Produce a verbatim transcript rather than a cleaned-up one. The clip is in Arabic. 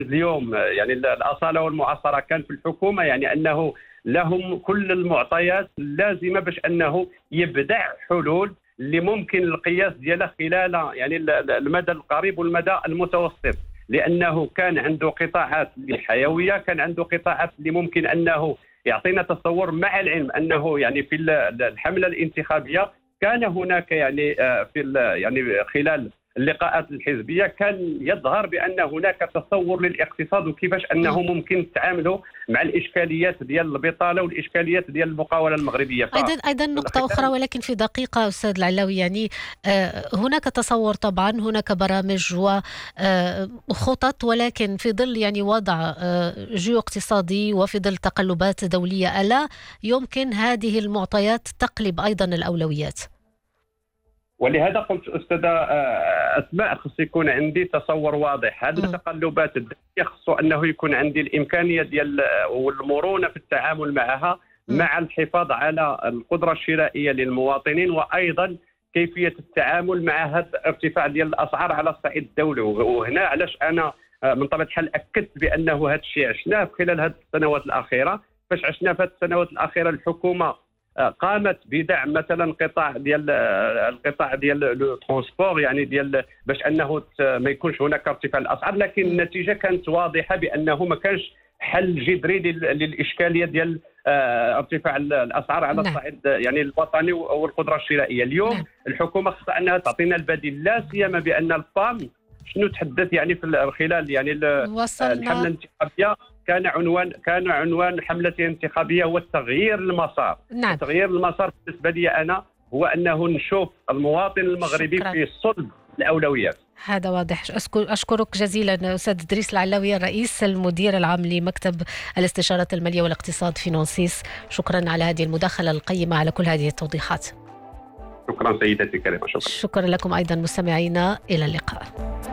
اليوم يعني الأصالة والمعاصرة كان في الحكومة، يعني أنه لهم كل المعطيات اللازمة باش أنه يبدع حلول اللي ممكن القياس ديالها خلال يعني المدى القريب والمدى المتوسط، لأنه كان عنده قطاعات حيوية، كان عنده قطاعات اللي ممكن أنه يعطينا تصور، مع العلم أنه يعني في الحملة الانتخابية كان هناك يعني في يعني خلال اللقاءات الحزبيه كان يظهر بان هناك تصور للاقتصاد وكيفاش انه ممكن تعاملوا مع الاشكاليات ديال البطاله والاشكاليات ديال المقاوله المغربيه. ايضا ايضا نقطه اخرى ولكن في دقيقه استاذ العلاوي، يعني آه هناك تصور طبعا، هناك برامج وخطط، ولكن في ظل يعني وضع آه جيو اقتصادي وفي ظل تقلبات دوليه، الا يمكن هذه المعطيات تقلب ايضا الاولويات؟ ولهذا قلت أستاذة أسماء خص يكون عندي تصور واضح. هذه التقلبات الدولية خص أنه يكون عندي الإمكانية ديال والمرونة في التعامل معها، مع الحفاظ على القدرة الشرائية للمواطنين، وأيضا كيفية التعامل مع هذا الارتفاع ديال الأسعار على الصعيد الدولي. وهنا علاش أنا من طبيعة الحال أكدت بأنه هذا الشيء عشناه خلال هذه السنوات الأخيرة. فاش عشنا في هذه السنوات الأخيرة الحكومة قامت بدعم مثلا قطاع ديال القطاع ديال الترونسبور، يعني ديال باش انه ما يكونش هناك ارتفاع الاسعار، لكن النتيجه كانت واضحه بانه ما كانش حل جذري للاشكاليه ديال ارتفاع الاسعار على الصعيد يعني الوطني والقدره الشرائيه. اليوم الحكومه خصها انها تعطينا البديل، لا سيما بان البام شنو تحدث يعني في خلال يعني الحمله الانتخابيه كان عنوان كان عنوان حملته الانتخابيه هو تغيير المسار. نعم. تغيير المسار بالنسبه لي انا هو انه نشوف المواطن المغربي شكرا. في صلب الاولويات. هذا واضح. أشكرك جزيلا أستاذ إدريس العلاوي، الرئيس المدير العام لمكتب الاستشارات المالية والاقتصاد فينانسيس. شكرا على هذه المداخلة القيمة، على كل هذه التوضيحات. شكرا سيدتي الكريمة. شكرا. شكرا لكم أيضا مستمعينا، إلى اللقاء.